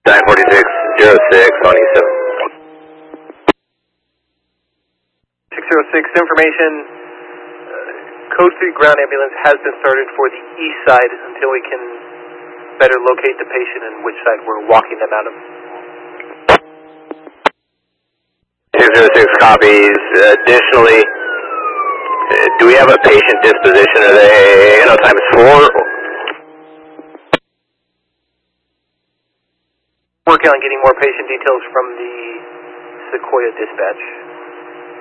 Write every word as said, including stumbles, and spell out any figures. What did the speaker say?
nine forty-six zero six on E seven. six zero six, information, uh, code three ground ambulance has been started for the east side until we can better locate the patient and which side we're walking them out of. six zero six copies. Additionally, uh, do we have a patient disposition? Are they, you know, times four? Working on getting more patient details from the Sequoia dispatch.